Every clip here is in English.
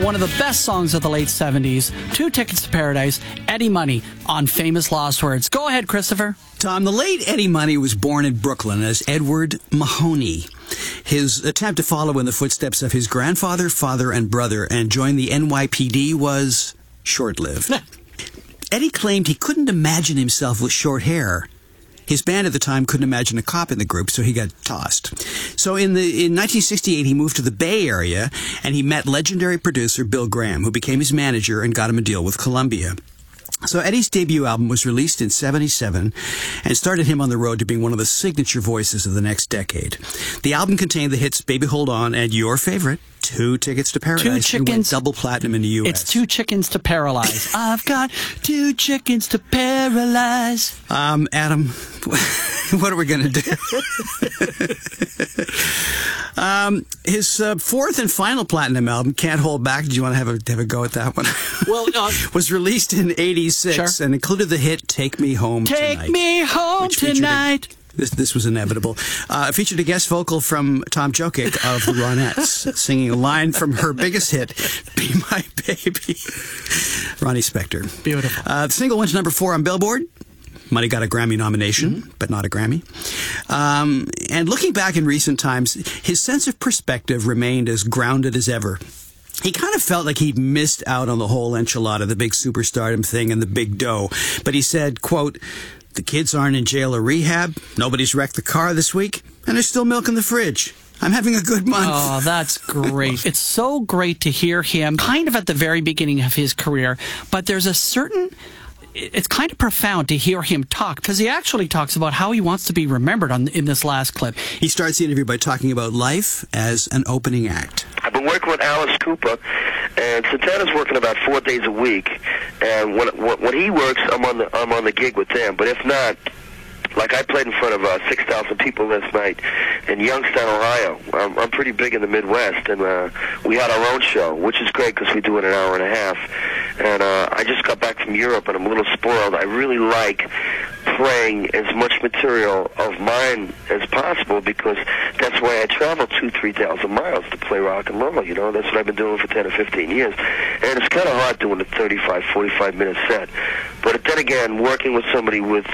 one of the best songs of the late 70s, Two Tickets to Paradise, Eddie Money on Famous Lost Words. Go ahead, Christopher. Tom, the late Eddie Money was born in Brooklyn as Edward Mahoney. His attempt to follow in the footsteps of his grandfather, father, and brother and join the NYPD was short-lived. Eddie claimed he couldn't imagine himself with short hair. His band at the time couldn't imagine a cop in the group, so he got tossed. So in 1968, he moved to the Bay Area, and he met legendary producer Bill Graham, who became his manager and got him a deal with Columbia. So Eddie's debut album was released in '77 and started him on the road to being one of the signature voices of the next decade. The album contained the hits Baby Hold On and your favorite, Two Tickets to Paradise. Two chickens. It went double platinum in the U.S. It's Two Chickens to Paralyze. I've got two chickens to paralyze. Adam, what are we going to do? His fourth and final platinum album, Can't Hold Back, do you want to have a go at that one? Well, was released in '86 and included the hit Take Me Home Tonight. Take Me Home Tonight. This was inevitable. Featured a guest vocal from Tom Jokic of the Ronettes, singing a line from her biggest hit, Be My Baby. Ronnie Spector. Beautiful. The single went to number 4 on Billboard. Money got a Grammy nomination, but not a Grammy. And looking back in recent times, his sense of perspective remained as grounded as ever. He kind of felt like he'd missed out on the whole enchilada, the big superstardom thing, and the big dough. But he said, quote, "The kids aren't in jail or rehab. Nobody's wrecked the car this week. And there's still milk in the fridge. I'm having a good month." Oh, that's great. It's so great to hear him kind of at the very beginning of his career. But there's a certain... It's kind of profound to hear him talk, because he actually talks about how he wants to be remembered in this last clip. He starts the interview by talking about life as an opening act. I've been working with Alice Cooper, and Santana's working about 4 days a week. And when he works, I'm on the gig with them. But if not, like I played in front of 6,000 people last night in Youngstown, Ohio. I'm pretty big in the Midwest, and we had our own show, which is great because we do it in an hour and a half. And I just got back from Europe, and I'm a little spoiled. I really like playing as much material of mine as possible because that's why I travel 2,000-3,000 miles to play rock and roll. You know, that's what I've been doing for 10 or 15 years. And it's kind of hard doing a 35, 45-minute set. But then again, working with somebody with,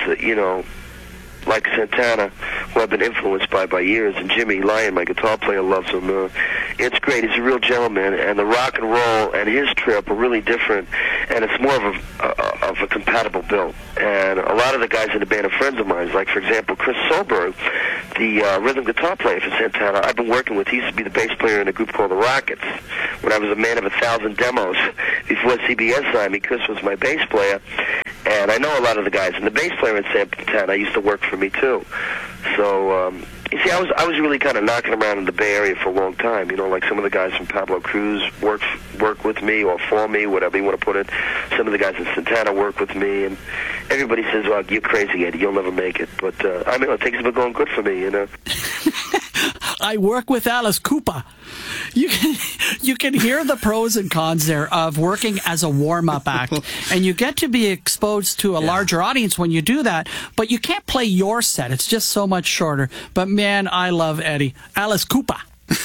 like Santana, who I've been influenced by years, and Jimmy Lyon, my guitar player, loves him. It's great. He's a real gentleman, and the rock and roll and his trip are really different, and it's more of a compatible bill. And a lot of the guys in the band are friends of mine, like, for example, Chris Solberg, the rhythm guitar player for Santana. I've been working with. He used to be the bass player in a group called the Rockets when I was a man of 1,000 demos before CBS signed me. Chris was my bass player. And I know a lot of the guys, and the bass player in Santana used to work for me too. So, you see, I was really kind of knocking around in the Bay Area for a long time. You know, like some of the guys from Pablo Cruz work with me or for me, whatever you want to put it. Some of the guys in Santana work with me, and everybody says, "Well, you're crazy, Eddie. You'll never make it." But I mean, things have been going good for me, you know. I work with Alice Cooper. You can hear the pros and cons there of working as a warm-up act, and you get to be exposed to a larger audience when you do that, but you can't play your set. It's just so much shorter. But man, I love Eddie. Alice Cooper.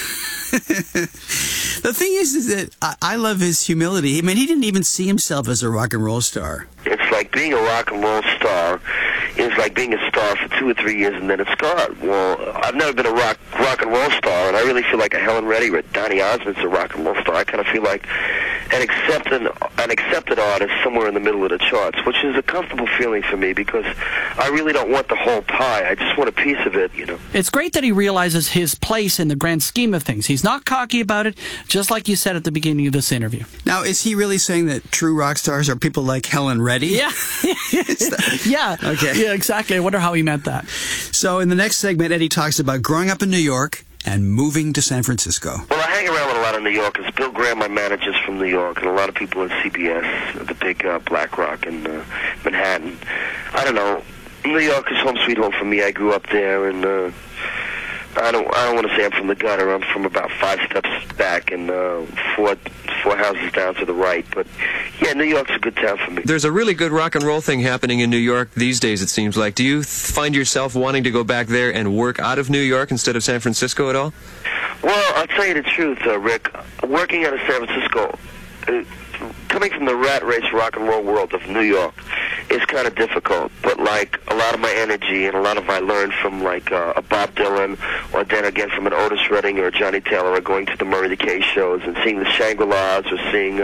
The thing is that I love his humility. I mean, he didn't even see himself as a rock and roll star. It's like being a rock and roll star is like being a star for 2 or 3 years and then it's gone. Well, I've never been a rock and roll star, and I really feel like a Helen Reddy or Donny Osmond's a rock and roll star. I kind of feel like an accepted artist somewhere in the middle of the charts, which is a comfortable feeling for me because I really don't want the whole pie. I just want a piece of it, you know. It's great that he realizes his place in the grand scheme of things. He's not cocky about it, just like you said at the beginning of this interview. Now, is he really saying that true rock stars are people like Helen Reddy? Yeah. Yeah. Okay. Yeah, exactly. I wonder how he meant that. So in the next segment, Eddie talks about growing up in New York and moving to San Francisco. Well, I hang around with a lot of New Yorkers. Bill Graham, my manager's from New York, and a lot of people at CBS, the big Black Rock in Manhattan. I don't know. New York is home sweet home for me. I grew up there, and I don't want to say I'm from the gutter. I'm from about 5 steps back and four houses down to the right. But yeah, New York's a good town for me. There's a really good rock and roll thing happening in New York these days, it seems like. Do you find yourself wanting to go back there and work out of New York instead of San Francisco at all? Well, I'll tell you the truth, Rick. Working out of San Francisco, coming from the rat race rock and roll world of New York is kind of difficult. But like a lot of my energy and a lot of I learned from like a Bob Dylan, or then again from an Otis Redding or a Johnny Taylor, or going to the Murray the K shows and seeing the Shangri-Las, or seeing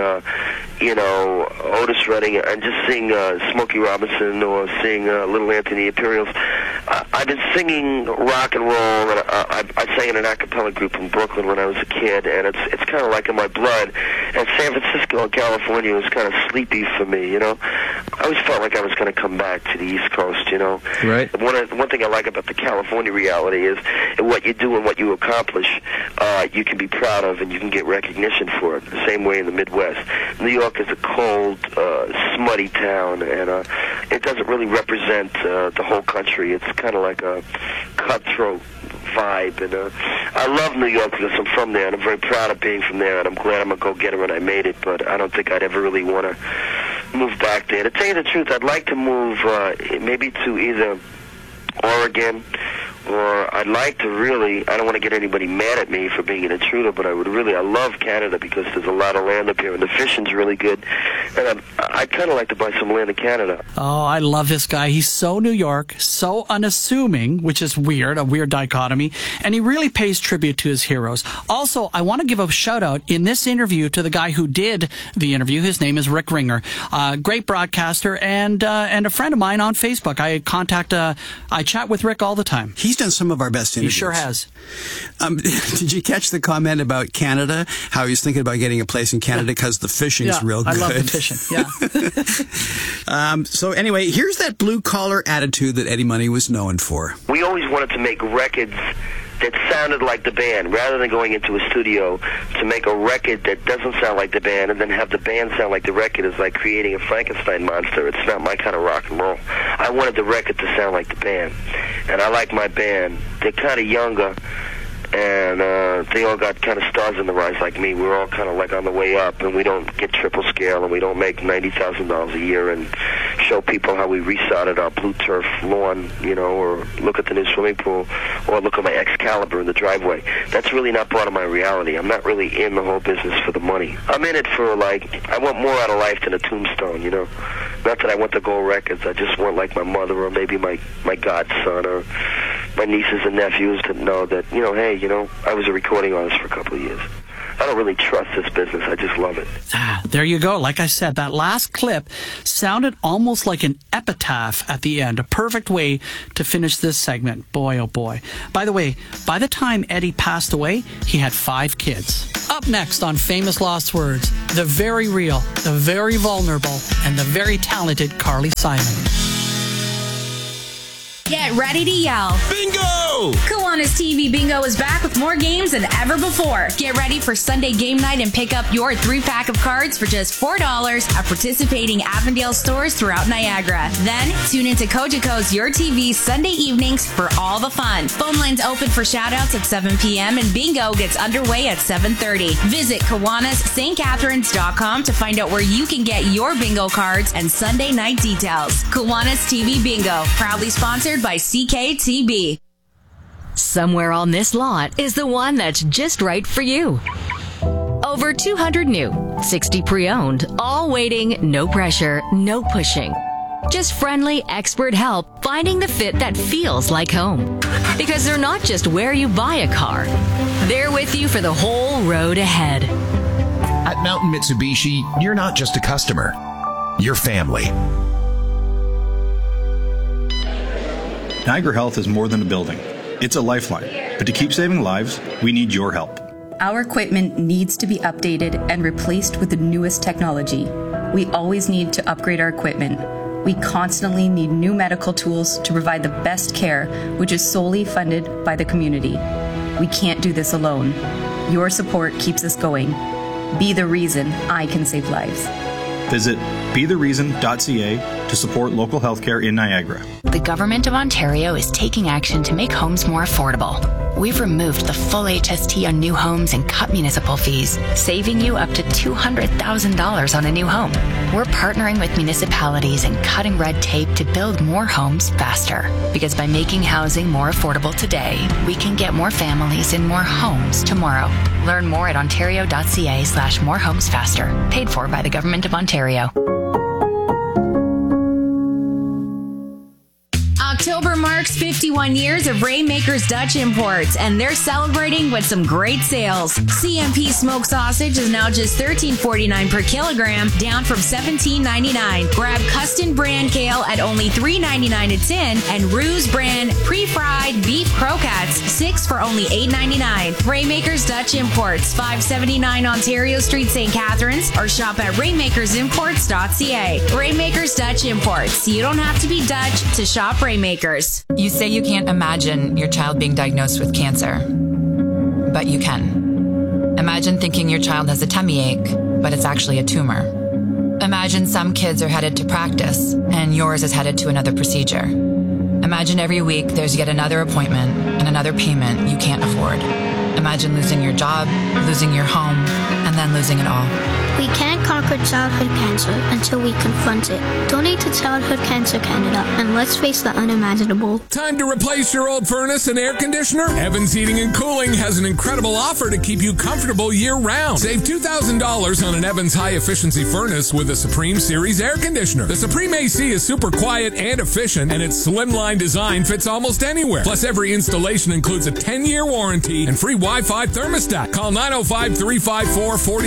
Otis Redding, and just seeing Smokey Robinson, or seeing Little Anthony Imperials. I've been singing rock and roll, and I sang in an a cappella group in Brooklyn when I was a kid, and it's kind of like in my blood. And San Francisco and California was kind of sleepy for me, you know. I always felt like I was going to come back to the East Coast, you know. Right. One thing I like about the California reality is what you do and what you accomplish, you can be proud of and you can get recognition for it. The same way in the Midwest. New York is a cold, smutty town, and it doesn't really represent the whole country. It's kind of like a cutthroat vibe, and I love New York because I'm from there, and I'm very proud of being from there, and I'm glad I'm a go-getter when I made it, but I don't think I'd ever really want to move back there. To tell you the truth, I'd like to move maybe to either Oregon, or I'd like to really, I don't want to get anybody mad at me for being an intruder, but I love Canada because there's a lot of land up here, and the fishing's really good, and I'd kind of like to buy some land in Canada. Oh, I love this guy. He's so New York, so unassuming, which is weird, a weird dichotomy, and he really pays tribute to his heroes. Also, I want to give a shout-out in this interview to the guy who did the interview. His name is Rick Ringer, great broadcaster, and a friend of mine on Facebook. I chat with Rick all the time. He's done some of our best interviews. He sure has. Did you catch the comment about Canada? How he's thinking about getting a place in Canada because the fishing's real good. I love the fishing. Yeah. So anyway, here's that blue-collar attitude that Eddie Money was known for. We always wanted to make records that sounded like the band, rather than going into a studio to make a record that doesn't sound like the band and then have the band sound like the record is like creating a Frankenstein monster. It's not my kind of rock and roll. I wanted the record to sound like the band, and I like my band. They're kind of younger, and they all got kind of stars in the rise like me. We're all kind of like on the way up, and we don't get triple scale, and we don't make $90,000 a year and show people how we resodded our blue turf lawn, you know, or look at the new swimming pool, or look at my Excalibur in the driveway. That's really not part of my reality. I'm not really in the whole business for the money. I'm in it for, like, I want more out of life than a tombstone, you know. Not that I want the gold records. I just want, like, my mother or maybe my godson or my nieces and nephews to know that, you know, hey, you know, I was a recording artist for a couple of years. I don't really trust this business. I just love it. There you go. Like I said, that last clip sounded almost like an epitaph at the end. A perfect way to finish this segment. Boy, oh boy. By the way, by the time Eddie passed away, he had 5 kids. Up next on Famous Lost Words, the very real, the very vulnerable, and the very talented Carly Simon. Get ready to yell. Bingo! Kiwanis TV Bingo is back with more games than ever before. Get ready for Sunday game night and pick up your 3-pack of cards for just $4 at participating Avondale stores throughout Niagara. Then, tune into Cogeco's Your TV Sunday evenings for all the fun. Phone lines open for shoutouts at 7 p.m. and Bingo gets underway at 7:30. Visit KiwanisSt.Catharines.com to find out where you can get your bingo cards and Sunday night details. Kiwanis TV Bingo, proudly sponsored by CKTB. Somewhere on this lot is the one that's just right for you. Over 200 new, 60 pre-owned, all waiting, no pressure, no pushing. Just friendly, expert help finding the fit that feels like home. Because they're not just where you buy a car. They're with you for the whole road ahead. At Mountain Mitsubishi, you're not just a customer. You're family. Niagara Health is more than a building. It's a lifeline. But to keep saving lives, we need your help. Our equipment needs to be updated and replaced with the newest technology. We always need to upgrade our equipment. We constantly need new medical tools to provide the best care, which is solely funded by the community. We can't do this alone. Your support keeps us going. Be the reason I can save lives. Visit bethereason.ca to support local healthcare in Niagara. The Government of Ontario is taking action to make homes more affordable. we've removed the full HST on new homes and cut municipal fees, saving you up to $200,000 on a new home. We're partnering with municipalities and cutting red tape to build more homes faster. Because by making housing more affordable today, we can get more families in more homes tomorrow. Learn more at ontario.ca/morehomesfaster. Paid for by the Government of Ontario. October marks 51 years of Rainmakers Dutch Imports, and they're celebrating with some great sales. CMP smoked sausage is now just $13.49 per kilogram, down from $17.99. Grab Custom brand kale at only $3.99 a tin, and Ruse brand pre-fried beef croquettes, 6 for only $8.99. Rainmakers Dutch Imports, 579 Ontario Street, St. Catharines, or shop at rainmakersimports.ca. Rainmakers Dutch Imports. You don't have to be Dutch to shop Rainmakers. You say you can't imagine your child being diagnosed with cancer, but you can. Imagine thinking your child has a tummy ache, but it's actually a tumor. Imagine some kids are headed to practice, and yours is headed to another procedure. Imagine every week there's yet another appointment and another payment you can't afford. Imagine losing your job, losing your home, and then losing it all. We can't conquer childhood cancer until we confront it. Donate to Childhood Cancer Canada, and let's face the unimaginable. Time to replace your old furnace and air conditioner? Evans Heating and Cooling has an incredible offer to keep you comfortable year-round. Save $2,000 on an Evans high-efficiency furnace with a Supreme Series air conditioner. The Supreme AC is super quiet and efficient, and its slimline design fits almost anywhere. Plus, every installation includes a 10-year warranty and free Wi-Fi thermostat. Call 905-354-40